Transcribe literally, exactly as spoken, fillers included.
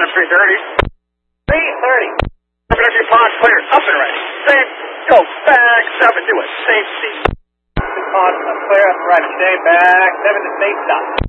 three thirty. three thirty. Open up your pod clear. Up and ready. Same. Go. Back. Seven. Do it. Safety. Two pods clear. Up and right. Stay back. Seven to safe stop.